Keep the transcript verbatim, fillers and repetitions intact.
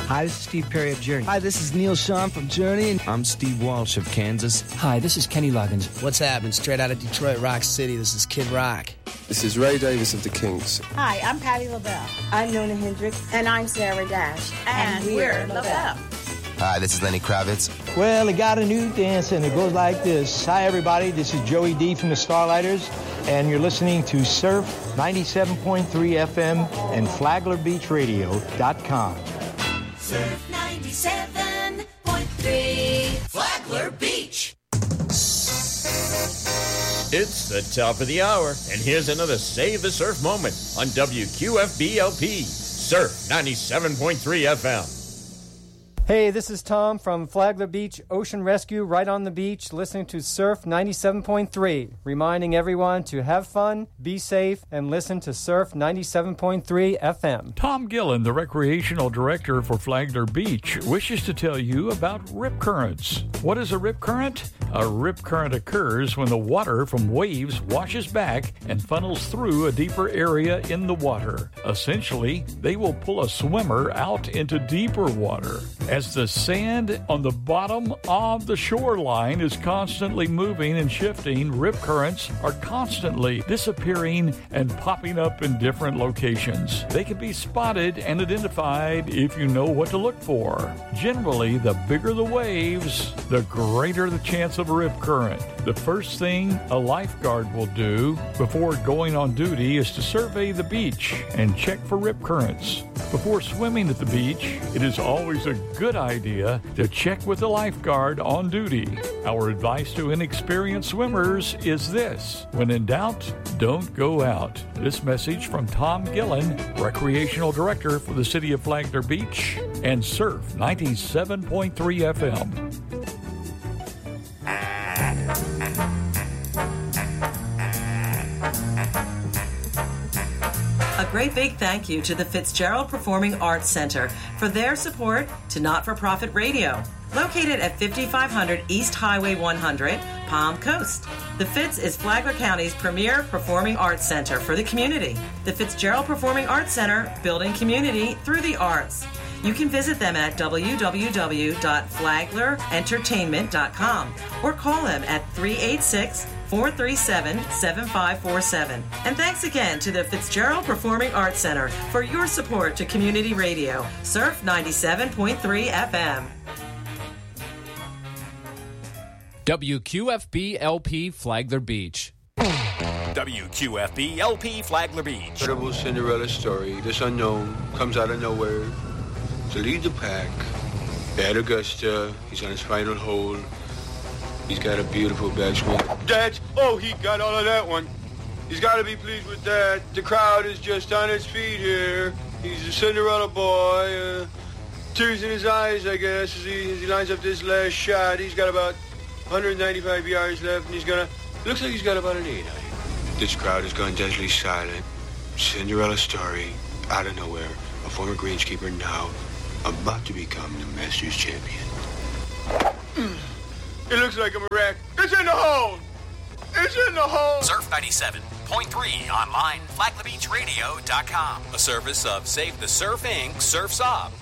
Hi, this is Steve Perry of Journey. Hi, this is Neil Sean from Journey. I'm Steve Walsh of Kansas. Hi, this is Kenny Loggins. What's happening? Straight out of Detroit Rock City, this is Kid Rock. This is Ray Davis of the Kinks. Hi, I'm Patti LaBelle. I'm Nona Hendricks. And I'm Sarah Dash. And, and we're LaBelle. Hi, this is Lenny Kravitz. Well, it got a new dance, and it goes like this. Hi, everybody. This is Joey D from the Starlighters, and you're listening to Surf ninety-seven point three F M and Flagler Beach Radio dot com. Surf ninety-seven point three Flagler Beach. It's the top of the hour, and here's another Save the Surf moment on W Q F B L P, Surf ninety-seven point three F M. Hey, this is Tom from Flagler Beach Ocean Rescue, right on the beach, listening to Surf ninety-seven point three, reminding everyone to have fun, be safe, and listen to Surf ninety-seven point three F M. Tom Gillen, the recreational director for Flagler Beach, wishes to tell you about rip currents. What is a rip current? A rip current occurs when the water from waves washes back and funnels through a deeper area in the water. Essentially, they will pull a swimmer out into deeper water. As the sand on the bottom of the shoreline is constantly moving and shifting, rip currents are constantly disappearing and popping up in different locations. They can be spotted and identified if you know what to look for. Generally, the bigger the waves, the greater the chance of a rip current. The first thing a lifeguard will do before going on duty is to survey the beach and check for rip currents. Before swimming at the beach, it is always a good idea to check with the lifeguard on duty. Our advice to inexperienced swimmers is this: when in doubt, don't go out. This message from Tom Gillen, Recreational Director for the City of Flagler Beach and Surf ninety-seven point three F M. A great big thank you to the Fitzgerald Performing Arts Center for their support to Not-for-Profit Radio, located at fifty-five hundred East Highway one hundred, Palm Coast. The Fitz is Flagler County's premier performing arts center for the community. The Fitzgerald Performing Arts Center, building community through the arts. You can visit them at w w w dot flagler entertainment dot com or call them at three eight six, four three seven, seven five four seven. And thanks again to the Fitzgerald Performing Arts Center for your support to community radio, Surf ninety-seven point three F M. W Q F B L P Flagler Beach. W Q F B L P Flagler Beach. Incredible Cinderella story. This unknown comes out of nowhere to lead the pack. At Augusta, he's on his final hole. He's got a beautiful backswing. That's, oh, he got all of that one. He's got to be pleased with that. The crowd is just on its feet here. He's a Cinderella boy. Uh, tears in his eyes, I guess, as he, as he lines up this last shot. He's got about one hundred ninety-five yards left, and he's gonna, looks like he's got about an eight on him. This crowd has gone deadly silent. Cinderella story, out of nowhere. A former greenskeeper now about to become the Masters champion. It looks like a miracle. It's in the hole! It's in the hole! Surf ninety-seven point three online, flagler beach radio dot com. A service of Save the Surf Incorporated, Surf's Up,